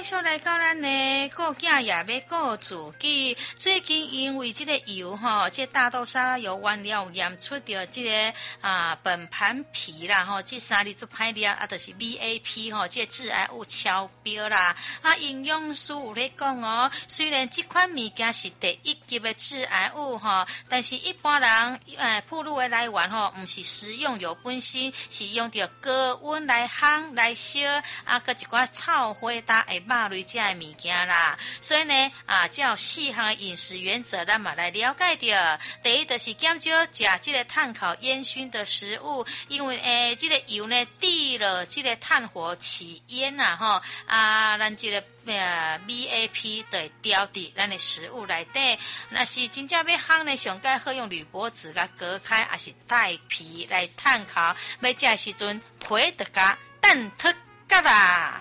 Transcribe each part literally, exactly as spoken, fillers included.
续来到咱呢顾囝也要顾自己。最近因为这个油吼，这大豆沙拉油原料验出着这个啊苯盘皮啦吼，这三日做歹料啊，就是 V A P 吼，这致癌物超标啦。啊，营养师有咧讲哦，虽然这款物件是第一级的致癌物吼，但是一般人诶暴露的来源吼，唔是食用油本身，是用着高温来烘来烧，啊，搁一寡臭花搭会肉类这的物件啦。所以呢，啊，照四项的饮食原则，咱嘛来了解着。第一就是减少食这个炭烤烟熏的食物，因为诶，这个油呢滴了这个炭火起烟呐吼，啊，咱这个。呃 V A P 的掉伫咱的食物内底，那是真正要烘呢，上盖好用铝箔纸甲隔开，还是带皮来炭烤。要食的时阵，皮得甲蛋脱甲啦。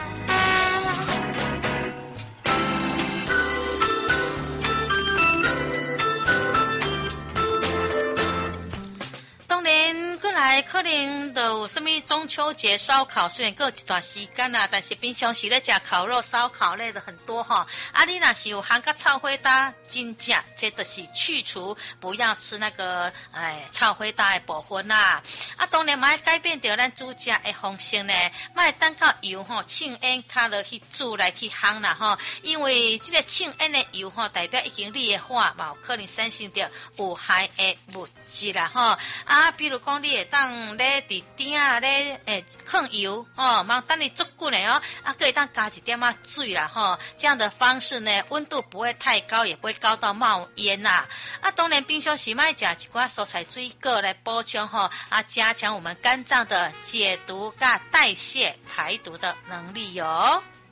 当然，过来可能就有什么中秋节烧烤，虽然过一段时间啦，但是平常时咧食烤肉、烧烤类的很多哈。啊，你若是有含个臭灰搭，真正这就是去除，不要吃那个哎臭灰搭的部分啦。啊，当然嘛要改变掉咱煮食的方式呢，莫等到油吼呛烟卡落去煮来去烘啦吼，因为这个呛烟的油吼代表已经裂化，嘛有可能产生着有害的物质啦吼。啊，比如讲，你会当咧伫顶啊咧诶放油哦，忙等你足久呢哦，啊，可以当加一点啊水啦吼，这样的方式呢，温度不会太高，也不会高到冒烟呐。啊，当然平常时卖食一寡蔬菜水果来补充吼，啊，加强我们肝脏的解毒、甲代谢、排毒的能力哟。